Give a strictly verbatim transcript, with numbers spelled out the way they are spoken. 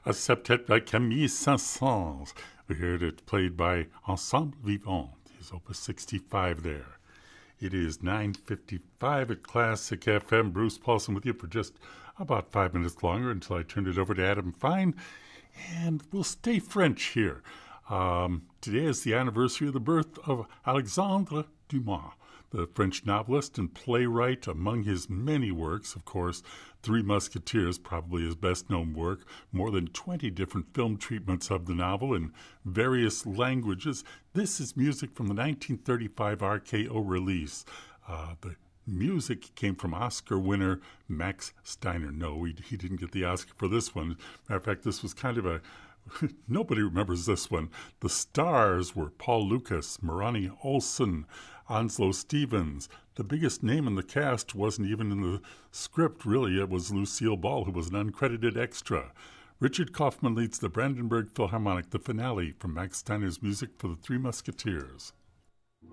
a septet by Camille Saint-Saëns. We heard it played by Ensemble Vivant, his opus sixty-five there. It is nine fifty-five at Classic F M. Bruce Paulson with you for just about five minutes longer until I turn it over to Adam Fine. And we'll stay French here. Um, today is the anniversary of the birth of Alexandre Dumas, the French novelist and playwright. Among his many works, of course, Three Musketeers, probably his best-known work, more than twenty different film treatments of the novel in various languages. This is music from the nineteen thirty-five R K O release. Uh, the music came from Oscar winner Max Steiner. No, he, he didn't get the Oscar for this one. Matter of fact, this was kind of a nobody remembers this one. The stars were Paul Lucas, Marani Olson, Onslow Stevens. The biggest name in the cast wasn't even in the script, really. It was Lucille Ball, who was an uncredited extra. Richard Kaufman leads the Brandenburg Philharmonic, the finale from Max Steiner's music for the Three Musketeers.